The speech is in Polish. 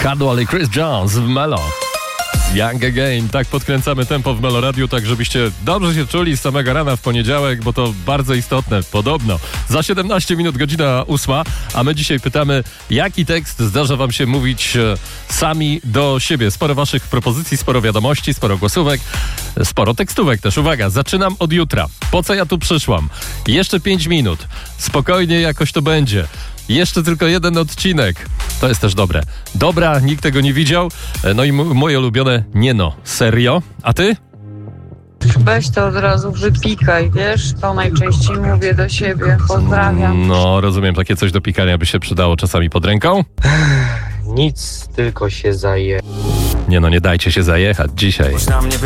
Hardwell i Chris Jones w Melo. Young Again. Tak podkręcamy tempo w Melo Radiu, tak żebyście dobrze się czuli z samego rana w poniedziałek, bo to bardzo istotne, podobno. Za 17 minut, godzina 8, a my dzisiaj pytamy, jaki tekst zdarza wam się mówić sami do siebie. Sporo waszych propozycji, sporo wiadomości, sporo głosówek, sporo tekstówek też. Uwaga, zaczynam od jutra. Po co ja tu przyszłam? Jeszcze 5 minut. Spokojnie, jakoś to będzie. Jeszcze tylko jeden odcinek. To jest też dobre. Dobra, nikt tego nie widział. No i moje ulubione, nie no, serio? A ty? Weź to od razu wypikaj, wiesz? To najczęściej mówię do siebie. Pozdrawiam. No, rozumiem, takie coś do pikania by się przydało czasami pod ręką. Nic, tylko się zaje. Nie no, nie dajcie się zajechać dzisiaj.